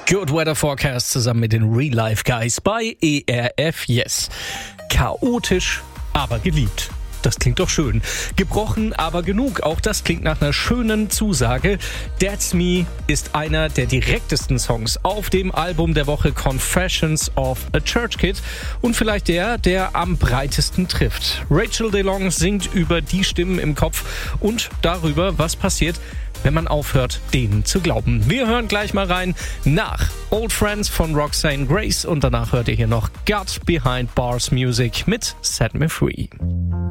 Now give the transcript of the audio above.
Good Weather Forecast zusammen mit den Real Life Guys bei ERF Yes. Chaotisch, aber geliebt. Das klingt doch schön. Gebrochen, aber genug. Auch das klingt nach einer schönen Zusage. That's Me ist einer der direktesten Songs auf dem Album der Woche Confessions of a Church Kid und vielleicht der am breitesten trifft. Rachel DeLong singt über die Stimmen im Kopf und darüber, was passiert, wenn man aufhört, denen zu glauben. Wir hören gleich mal rein nach Old Friends von Roxanne Grace und danach hört ihr hier noch Got Behind Bars Music mit Set Me Free.